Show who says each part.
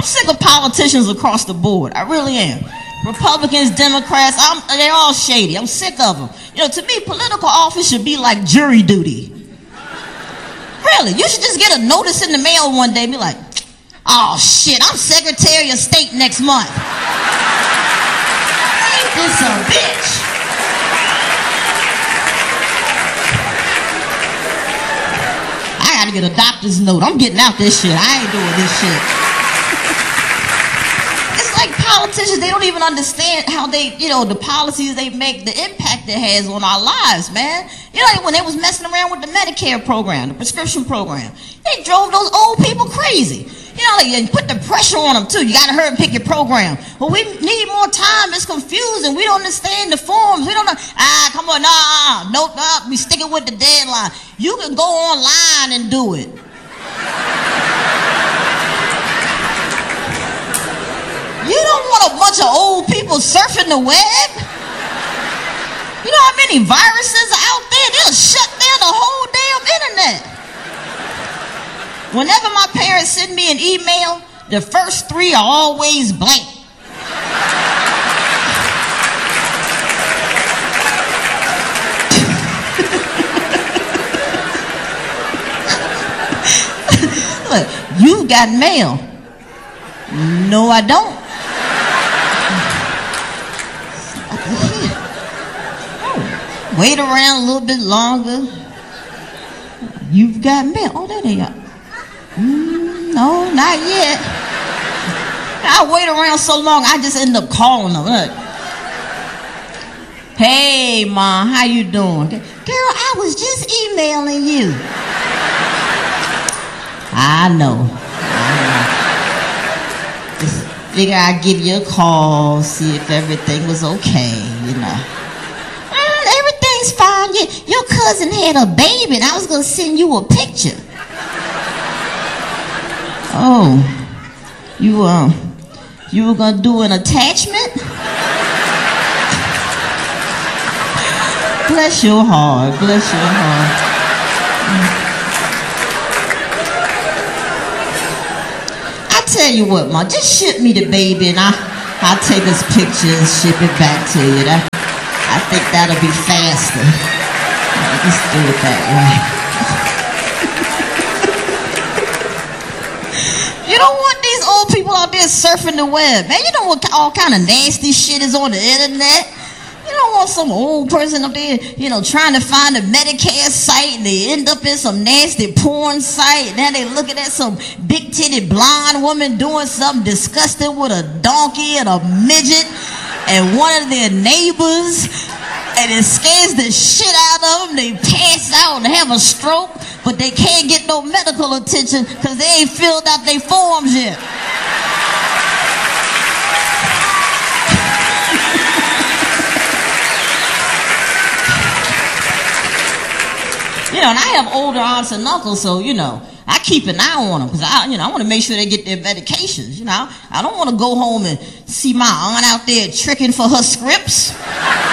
Speaker 1: I'm sick of politicians across the board. I really am. Republicans, Democrats, they're all shady. I'm sick of them. You know, to me, political office should be like jury duty. Really, you should just get a notice in the mail one day and be like, oh shit, I'm Secretary of State next month. Ain't this a bitch? I gotta get a doctor's note. I'm getting out this shit. I ain't doing this shit. It's like politicians, they don't even understand how they, you know, the policies they make, the impact it has on our lives, man. You know, when they was messing around with the Medicare program, the prescription program, they drove those old people crazy. You know, they put the pressure on them too. You gotta hurry and pick your program. Well, we need more time. It's confusing. We don't understand the forms. We don't know. Come on, nope, we sticking with the deadline. You can go online and do it. You don't want a bunch of old people surfing the web. You know how many viruses are out there? They'll shut down the whole damn internet. Whenever my parents send me an email, the first 3 are always blank. Look, you got mail. No, I don't. Wait around a little bit longer. You've got mail. Oh, there they are. No, not yet. I wait around so long, I just end up calling them. Look. Hey, Ma, how you doing? Girl, I was just emailing you. I know. Just figure I'd give you a call, see if everything was okay, you know. Everything's fine. Your cousin had a baby, and I was going to send you a picture. Oh, you were gonna do an attachment? Bless your heart, bless your heart. I tell you what, Ma, just ship me the baby and I'll take this picture and ship it back to you. I think that'll be faster. Let's do it that way. You don't want these old people out there surfing the web, man. You don't want all kind of nasty shit is on the internet. You don't want some old person up there, you know, trying to find a Medicare site and they end up in some nasty porn site. And then they looking at some big-titted blonde woman doing something disgusting with a donkey and a midget and one of their neighbors. And it scares the shit out of them. They pass out and have a stroke, but they can't get no medical attention because they ain't filled out their forms yet. You know, and I have older aunts and uncles, so, you know, I keep an eye on them because I want to make sure they get their medications. You know, I don't want to go home and see my aunt out there tricking for her scripts.